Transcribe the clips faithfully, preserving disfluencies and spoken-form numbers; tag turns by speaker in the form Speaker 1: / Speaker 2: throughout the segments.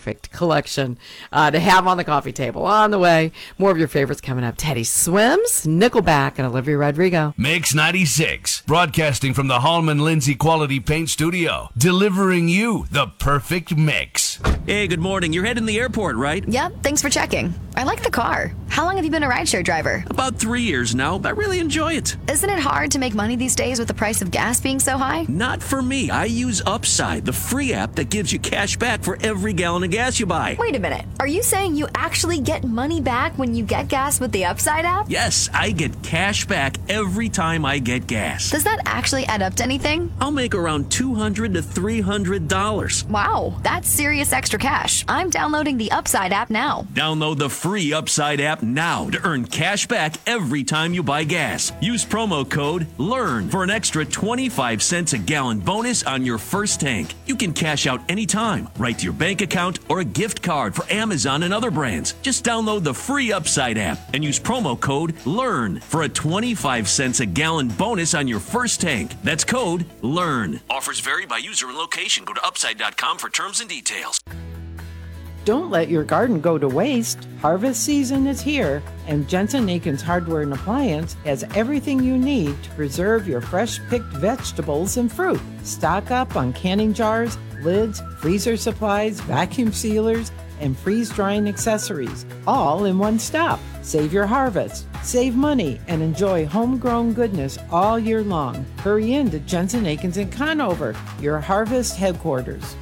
Speaker 1: perfect collection uh, to have on the coffee table. On the way, more of your favorites coming up. Teddy Swims, Nickelback, and Olivia Rodrigo.
Speaker 2: Mix ninety-six, broadcasting from the Hallman Lindsay Quality Paint Studio, delivering you the perfect mix.
Speaker 3: Hey, good morning. You're heading to the airport, right?
Speaker 4: Yep, thanks for checking. I like the car. How long have you been a rideshare driver?
Speaker 3: About three years now. I really enjoy it.
Speaker 4: Isn't it hard to make money these days with the price of gas being so high?
Speaker 3: Not for me. I use Upside, the free app that gives you cash back for every gallon of gas you buy.
Speaker 4: Wait a minute. Are you saying you actually get money back when you get gas with the Upside app?
Speaker 3: Yes, I get cash back every time I get gas.
Speaker 4: Does that actually add up to anything?
Speaker 3: I'll make around two hundred to three hundred dollars.
Speaker 4: Wow, that's serious extra cash. I'm downloading the Upside app now.
Speaker 3: Download the free Upside app now to earn cash back every time you buy gas. Use promo code LEARN for an extra twenty-five cents a gallon bonus on your first tank. You can cash out anytime, right to your bank account or a gift card for Amazon and other brands. Just download the free Upside app and use promo code LEARN for a twenty-five cents a gallon bonus on your first tank. That's code LEARN. Offers vary by user and location. Go to upside dot com for terms and details.
Speaker 5: Don't let your garden go to waste. Harvest season is here, and Jensen Akins Hardware and Appliance has everything you need to preserve your fresh-picked vegetables and fruit. Stock up on canning jars, lids, freezer supplies, vacuum sealers, and freeze-drying accessories, all in one stop. Save your harvest, save money, and enjoy homegrown goodness all year long. Hurry in to Jensen Akins in Conover, your harvest headquarters.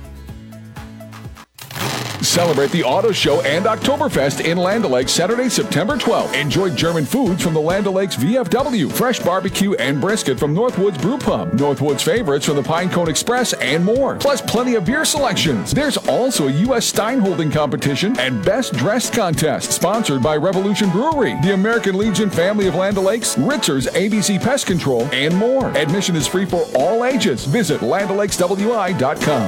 Speaker 6: Celebrate the Auto Show and Oktoberfest in Land O'Lakes Saturday, September twelfth. Enjoy German foods from the Land O'Lakes V F W, fresh barbecue and brisket from Northwoods Brew Pub, Northwoods favorites from the Pinecone Express, and more. Plus plenty of beer selections. There's also a U S Stein holding competition and Best Dressed contest, sponsored by Revolution Brewery, the American Legion family of Land O'Lakes, Ritzer's A B C Pest Control, and more. Admission is free for all ages. Visit land o'lakes w i dot com.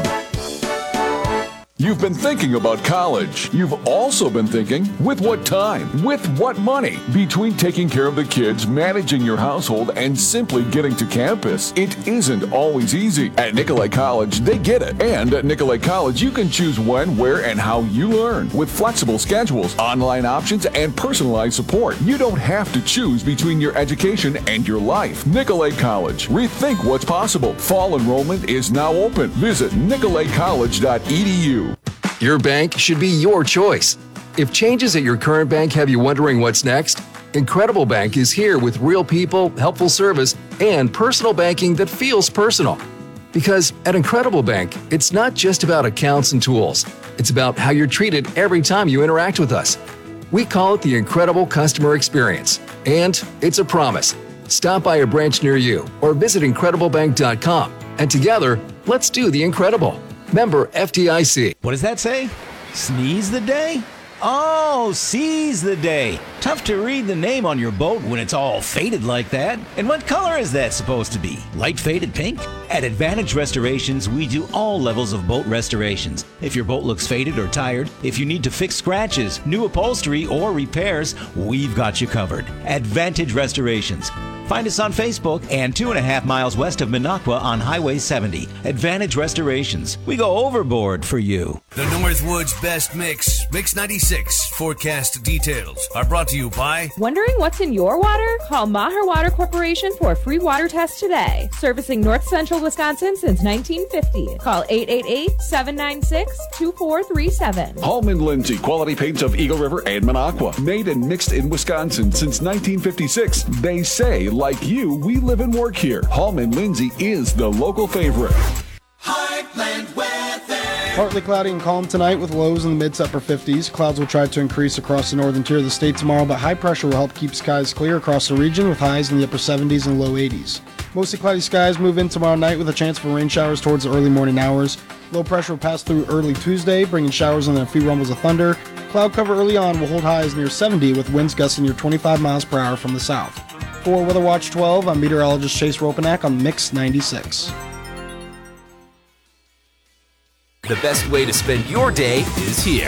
Speaker 6: You've been thinking about college. You've also been thinking, with what time? With what money? Between taking care of the kids, managing your household, and simply getting to campus, it isn't always easy. At Nicolet College, they get it. And at Nicolet College, you can choose when, where, and how you learn. With flexible schedules, online options, and personalized support, you don't have to choose between your education and your life. Nicolet College. Rethink what's possible. Fall enrollment is now open. Visit nicolet college dot e d u.
Speaker 7: Your bank should be your choice. If changes at your current bank have you wondering what's next, Incredible Bank is here with real people, helpful service, and personal banking that feels personal. Because at Incredible Bank, it's not just about accounts and tools. It's about how you're treated every time you interact with us. We call it the Incredible Customer Experience. And it's a promise. Stop by a branch near you or visit incredible bank dot com. And together, let's do the incredible. Member F D I C.
Speaker 8: What does that say? Sneeze the day? Oh, seize the day. Tough to read the name on your boat when it's all faded like that. And what color is that supposed to be? Light faded pink? At Advantage Restorations, we do all levels of boat restorations. If your boat looks faded or tired, if you need to fix scratches, new upholstery, or repairs, we've got you covered. Advantage Restorations. Find us on Facebook and two and a half miles west of Minocqua on Highway seventy. Advantage Restorations. We go overboard for you.
Speaker 2: The Northwoods Best Mix, Mix ninety-six forecast details are brought to you by...
Speaker 9: Wondering what's in your water? Call Maher Water Corporation for a free water test today. Servicing North Central Wisconsin since nineteen fifty. Call eight eight eight, seven nine six, two four three seven.
Speaker 6: Hallman Lindsay Quality Paints of Eagle River and Minocqua. Made and mixed in Wisconsin since nineteen fifty-six. They say, like you, we live and work here. Hallman Lindsay is the local favorite.
Speaker 10: Heartland weather.
Speaker 11: Partly cloudy and calm tonight with lows in the mid to upper fifties. Clouds will try to increase across the northern tier of the state tomorrow, but high pressure will help keep skies clear across the region with highs in the upper seventies and low eighties. Mostly cloudy skies move in tomorrow night with a chance for rain showers towards the early morning hours. Low pressure will pass through early Tuesday, bringing showers and a few rumbles of thunder. Cloud cover early on will hold highs near seventy with winds gusting near twenty-five miles per hour from the south. For Weather Watch twelve, I'm meteorologist Chase Ropanak on Mix ninety-six.
Speaker 12: The best way to spend your day is here.